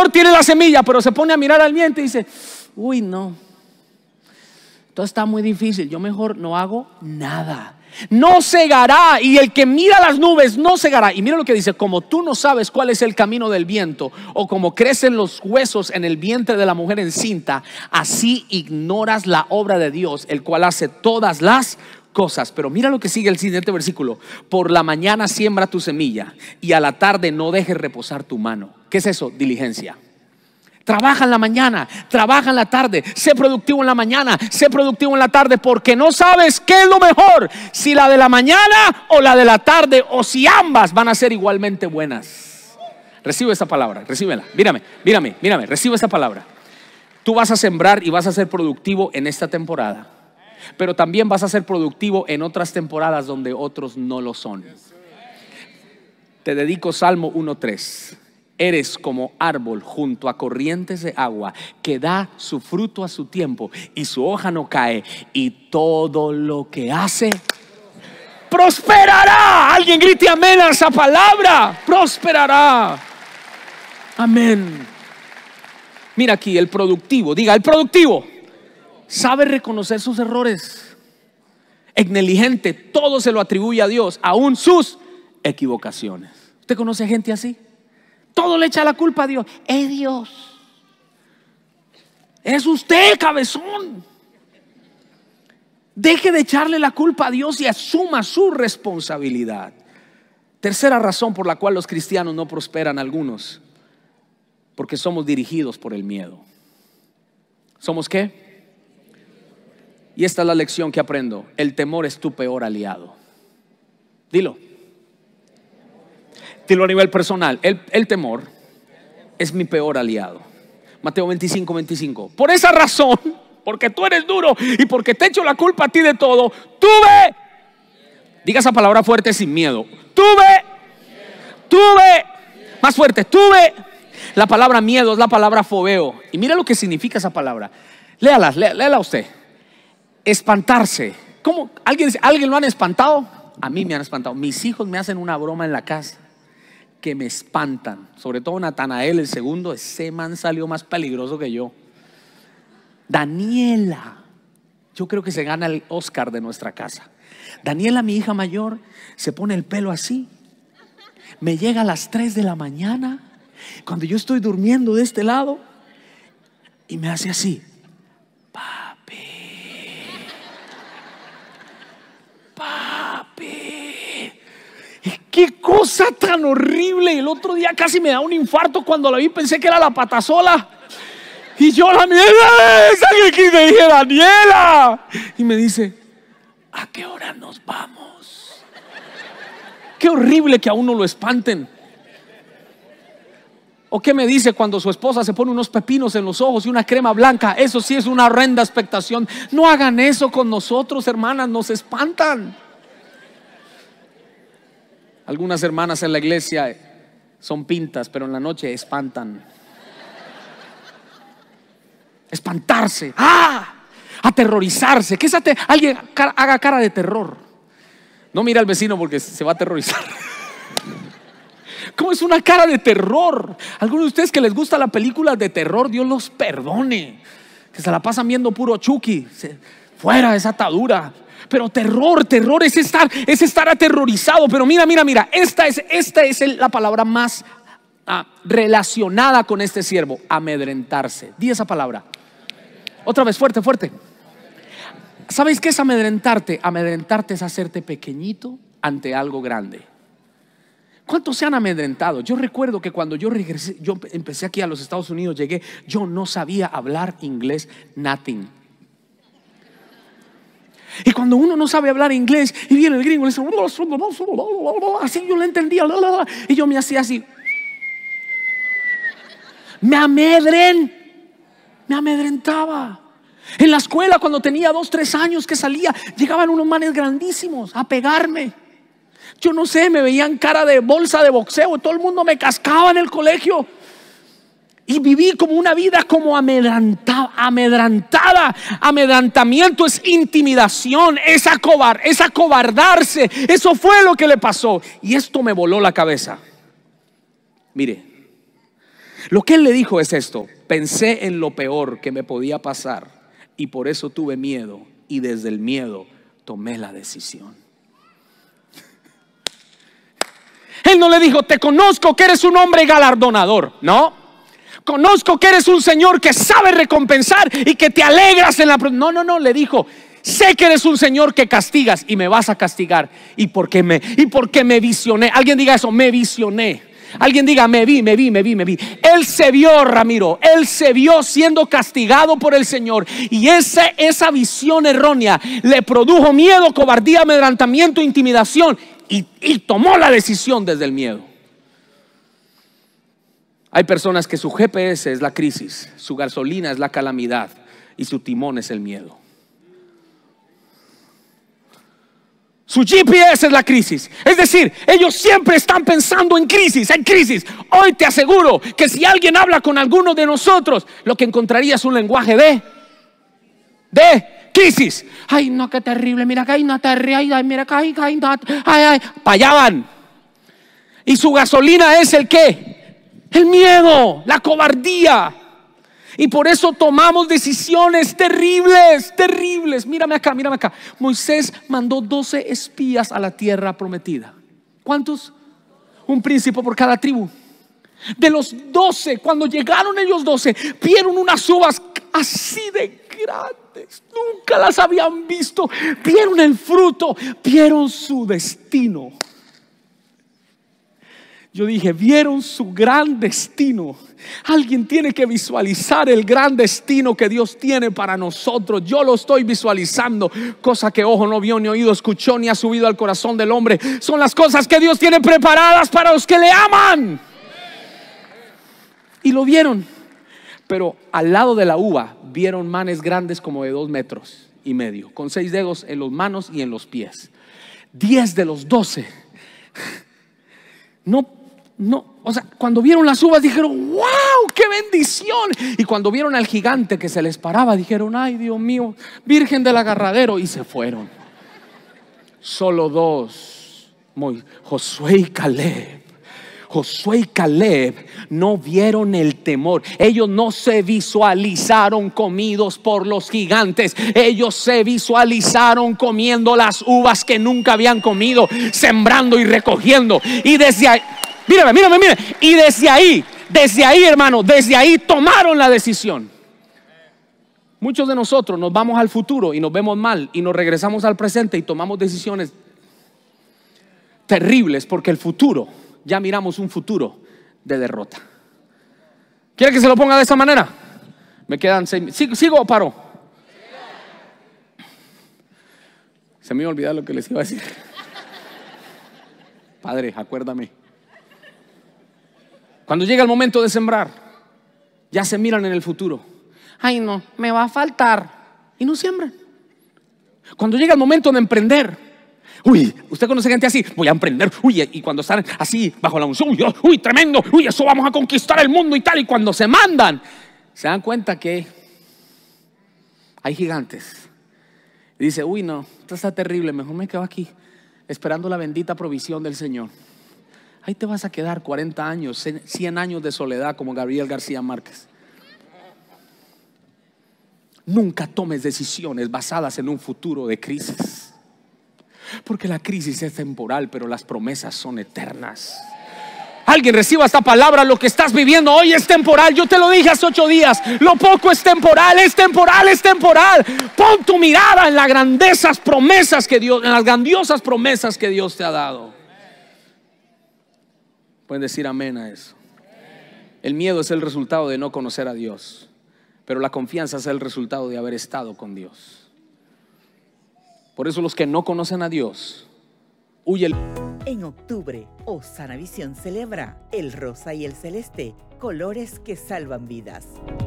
mejor tiene la semilla, pero se pone a mirar al viento y dice: uy, no, todo está muy difícil, yo mejor no hago nada. No segará, y el que mira las nubes no segará. Y mira lo que dice: como tú no sabes cuál es el camino del viento, o como crecen los huesos en el vientre de la mujer encinta, así ignoras la obra de Dios, el cual hace todas las cosas. Pero mira lo que sigue el siguiente versículo: por la mañana siembra tu semilla, y a la tarde no dejes reposar tu mano. ¿Qué es eso? Diligencia. Trabaja en la mañana, trabaja en la tarde, sé productivo en la mañana, sé productivo en la tarde, porque no sabes qué es lo mejor, si la de la mañana o la de la tarde, o si ambas van a ser igualmente buenas. Recibe esa palabra, recíbela. Mírame, recibe esa palabra. Tú vas a sembrar y vas a ser productivo en esta temporada, pero también vas a ser productivo en otras temporadas donde otros no lo son. Te dedico Salmo 1:3. Eres como árbol junto a corrientes de agua, que da su fruto a su tiempo y su hoja no cae, y todo lo que hace prosperará. Alguien grite amén a esa palabra: prosperará. Amén. Mira aquí, el productivo, diga: el productivo sabe reconocer sus errores. El negligente todo se lo atribuye a Dios, aún sus equivocaciones. ¿Usted conoce gente así? Todo le echa la culpa a Dios. Es Dios, es usted, cabezón. Deje de echarle la culpa a Dios y asuma su responsabilidad. Tercera razón por la cual los cristianos no prosperan algunos: porque somos dirigidos por el miedo. ¿Somos qué? Y esta es la lección que aprendo: el temor es tu peor aliado. Dilo a nivel personal: el temor es mi peor aliado. Mateo 25:25. Por esa razón, porque tú eres duro y porque te echo la culpa a ti de todo, tuve, diga esa palabra fuerte, sin miedo. Tuve, más fuerte, tuve. La palabra miedo es la palabra fobeo, y mira lo que significa esa palabra. Léala usted. Espantarse. ¿Cómo? ¿Alguien lo han espantado? A mí me han espantado. Mis hijos me hacen una broma en la casa que me espantan, sobre todo Natanael, el segundo. Ese man salió más peligroso que yo. Daniela, yo creo que se gana el Oscar de nuestra casa. Daniela, mi hija mayor, se pone el pelo así, me llega a las 3 de la mañana cuando yo estoy durmiendo de este lado, y me hace así: papi. Qué cosa tan horrible. El otro día casi me da un infarto cuando la vi, pensé que era la patasola. Y yo la miré, y le dije: Daniela. Y me dice: ¿a qué hora nos vamos? Qué horrible que a uno lo espanten. ¿O qué me dice cuando su esposa se pone unos pepinos en los ojos y una crema blanca? Eso sí es una horrenda expectación. No hagan eso con nosotros, hermanas, nos espantan. Algunas hermanas en la iglesia son pintas, pero en la noche espantan. Espantarse, aterrorizarse. ¿Qué es alguien haga cara de terror? No mira al vecino porque se va a aterrorizar. ¿Cómo es una cara de terror? Algunos de ustedes que les gusta la película de terror, Dios los perdone, que se la pasan viendo puro Chucky. Fuera de esa atadura. Pero terror es estar aterrorizado. Pero mira, esta es la palabra más relacionada con este siervo: amedrentarse. Di esa palabra otra vez, fuerte. ¿Sabéis qué es amedrentarte? Amedrentarte es hacerte pequeñito ante algo grande. ¿Cuántos se han amedrentado? Yo recuerdo que cuando yo empecé aquí a los Estados Unidos, llegué, yo no sabía hablar inglés, nothing. Y cuando uno no sabe hablar inglés y viene el gringo y dice así, yo le entendía, y yo me hacía así. Me amedrentaba. En la escuela, cuando tenía 2, 3 años que salía, llegaban unos manes grandísimos a pegarme. Yo no sé, me veían cara de bolsa de boxeo, todo el mundo me cascaba en el colegio. Y viví como una vida como amedrentada. Amedrentamiento es intimidación, es acobardarse. Eso fue lo que le pasó. Y esto me voló la cabeza. Mire, Lo que él le dijo es esto: pensé en lo peor que me podía pasar y por eso tuve miedo, y desde el miedo tomé la decisión. Él no le dijo: te conozco que eres un hombre galardonador. No, conozco que eres un Señor que sabe recompensar y que te alegras en la... No, le dijo: sé que eres un Señor que castigas y me vas a castigar. ¿Y por qué me visioné? Alguien diga eso: me visioné. Alguien diga: me vi. Él se vio, Ramiro, él se vio siendo castigado por el Señor, y esa visión errónea le produjo miedo, cobardía, amedrentamiento, intimidación, y tomó la decisión desde el miedo. Hay personas que su GPS es la crisis, su gasolina es la calamidad y su timón es el miedo. Su GPS es la crisis. Es decir, ellos siempre están pensando en crisis, en crisis. Hoy te aseguro que si alguien habla con alguno de nosotros, lo que encontraría es un lenguaje de crisis. Ay, no, qué terrible. Mira acá, no terrible. Ay, mira acá, ay, para allá van. Y su gasolina es el ¿qué? El miedo, la cobardía. Y por eso tomamos decisiones terribles. Mírame acá. Moisés mandó 12 espías a la tierra prometida. ¿Cuántos? Un príncipe por cada tribu. De los 12, cuando llegaron ellos 12, vieron unas uvas así de grandes. Nunca las habían visto. Vieron el fruto, vieron su destino. Yo dije: vieron su gran destino. Alguien tiene que visualizar el gran destino que Dios tiene para nosotros. Yo lo estoy visualizando. Cosa que ojo no vio, ni oído escuchó, ni ha subido al corazón del hombre. Son las cosas que Dios tiene preparadas para los que le aman. Y lo vieron. Pero al lado de la uva vieron manes grandes como de 2,5 metros, con 6 dedos en las manos y en los pies. 10 de los 12 o sea, cuando vieron las uvas dijeron: wow, qué bendición. Y cuando vieron al gigante que se les paraba, dijeron: ay, Dios mío, Virgen del Agarradero, y se fueron. Solo 2, Josué y Caleb no vieron el temor. Ellos no se visualizaron comidos por los gigantes. Ellos se visualizaron comiendo las uvas que nunca habían comido, sembrando y recogiendo. Y desde ahí, mírame. Y desde ahí, hermano, desde ahí tomaron la decisión. Muchos de nosotros nos vamos al futuro y nos vemos mal, y nos regresamos al presente y tomamos decisiones terribles, porque el futuro, ya miramos un futuro de derrota. ¿Quiere que se lo ponga de esa manera? Me quedan 6. ¿Sigo o paro? Se me iba a olvidar lo que les iba a decir. Padre, acuérdame. Cuando llega el momento de sembrar, ya se miran en el futuro. Ay, no, me va a faltar. Y no siembran. Cuando llega el momento de emprender, usted conoce gente así: voy a emprender, y cuando están así bajo la unción, tremendo, eso vamos a conquistar el mundo y tal. Y cuando se mandan, se dan cuenta que hay gigantes. Y dice: no, esto está terrible, mejor me quedo aquí esperando la bendita provisión del Señor. Ahí te vas a quedar 40 años, 100 años de soledad, como Gabriel García Márquez. Nunca tomes decisiones basadas en un futuro de crisis, porque la crisis es temporal, pero las promesas son eternas. Alguien reciba esta palabra: lo que estás viviendo hoy es temporal. Yo te lo dije hace 8 días. Lo poco es temporal, es temporal. Pon tu mirada en las grandiosas promesas que Dios te ha dado. Pueden decir amén a eso. El miedo es el resultado de no conocer a Dios, pero la confianza es el resultado de haber estado con Dios. Por eso los que no conocen a Dios huyen. En octubre, Osana Visión celebra el rosa y el celeste, colores que salvan vidas.